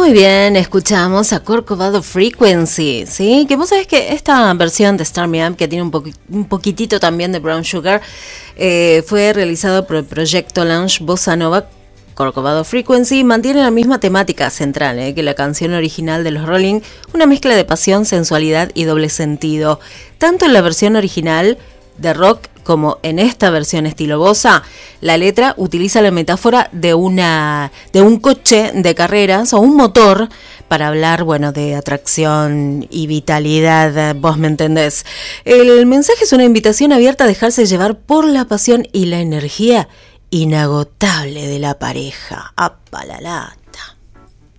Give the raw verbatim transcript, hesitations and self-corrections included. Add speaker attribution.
Speaker 1: Muy bien, escuchamos a Corcovado Frequency, ¿sí? Que vos sabés que esta versión de Start Me Up, que tiene un, poqu- un poquitito también de Brown Sugar, eh, fue realizado por el proyecto Lounge Bossa Nova. Corcovado Frequency mantiene la misma temática central eh, que la canción original de los Rolling, una mezcla de pasión, sensualidad y doble sentido. Tanto en la versión original de rock como en esta versión estilo bossa, la letra utiliza la metáfora de una de un coche de carreras o un motor para hablar, bueno, de atracción y vitalidad, vos me entendés. El mensaje es una invitación abierta a dejarse llevar por la pasión y la energía inagotable de la pareja. ¡Apalala!